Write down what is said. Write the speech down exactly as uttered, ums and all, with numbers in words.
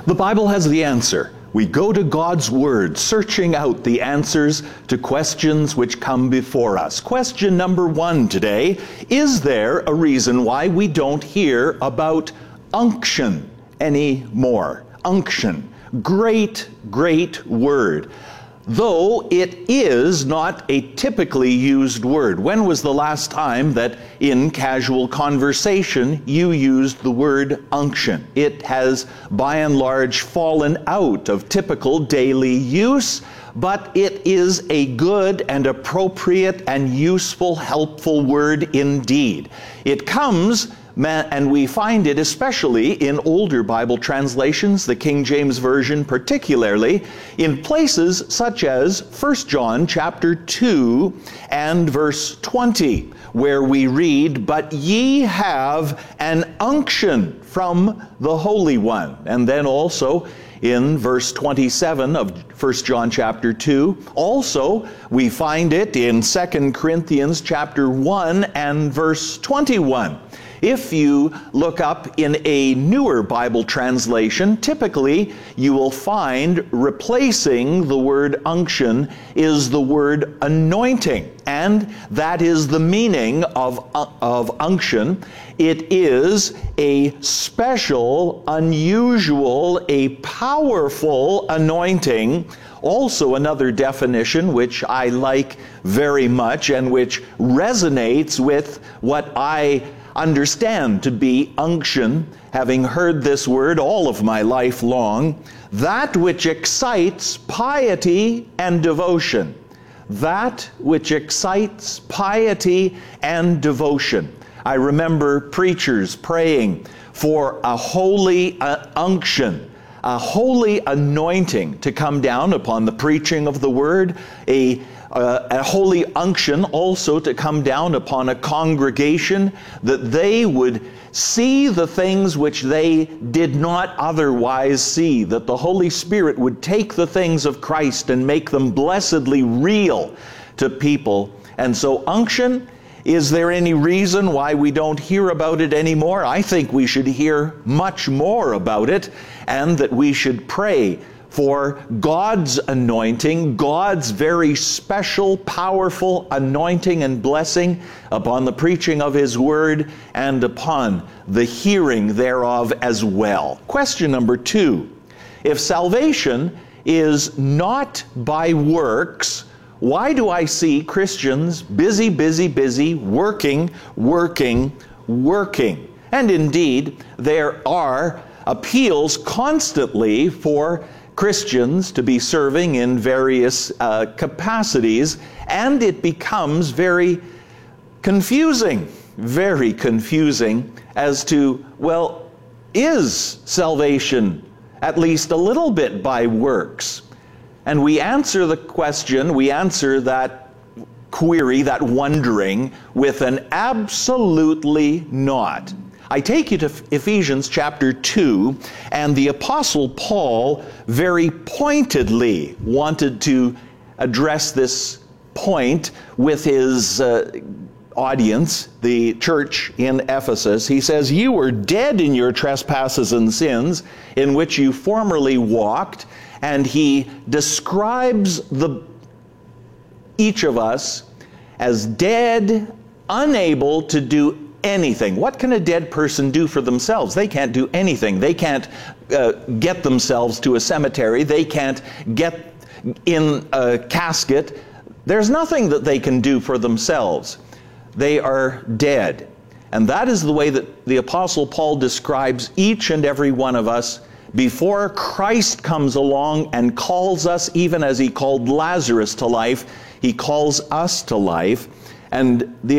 The Bible has the answer. We go to God's Word, searching out the answers to questions which come before us. Question number one today: is there a reason why we don't hear about unction anymore? Unction. Great, great word. Though it is not a typically used word. When was the last time that in casual conversation you used the word unction? It has by and large fallen out of typical daily use, but it is a good and appropriate and useful, helpful word indeed. It comes, and we find it especially in older Bible translations, the King James Version particularly, in places such as First John chapter two and verse twenty, where we read, "But ye have an unction from the Holy One." And then also in verse twenty-seven of First John chapter two. Also, we find it in Second Corinthians chapter one and verse twenty-one. If you look up in a newer Bible translation, typically you will find replacing the word unction is the word anointing. And that is the meaning of, of unction. It is a special, unusual, a powerful anointing. Also another definition which I like very much and which resonates with what I understand to be unction, having heard this word all of my life long, that which excites piety and devotion. That which excites piety and devotion. I remember preachers praying for a holy uh, unction, a holy anointing to come down upon the preaching of the word, a Uh, a holy unction also to come down upon a congregation, that they would see the things which they did not otherwise see, that the Holy Spirit would take the things of Christ and make them blessedly real to people. And so unction, is there any reason why we don't hear about it anymore? I think we should hear much more about it, and that we should pray for God's anointing, God's very special, powerful anointing and blessing upon the preaching of His Word and upon the hearing thereof as well. Question number two: if salvation is not by works, why do I see Christians busy, busy, busy, working, working, working? And indeed, there are appeals constantly for Christians to be serving in various uh, capacities, and it becomes very confusing, very confusing as to, well, is salvation at least a little bit by works? And we answer the question, we answer that query, that wondering, with an absolutely not. I take you to Ephesians chapter two, and the Apostle Paul very pointedly wanted to address this point with his uh, audience, the church in Ephesus. He says, "You were dead in your trespasses and sins, in which you formerly walked," and he describes the each of us as dead, unable to do anything. What can a dead person do for themselves? They can't do anything. They can't uh, get themselves to a cemetery. They can't get in a casket. There's nothing that they can do for themselves. They are dead. And that is the way that the Apostle Paul describes each and every one of us before Christ comes along and calls us, even as He called Lazarus to life. He calls us to life. And the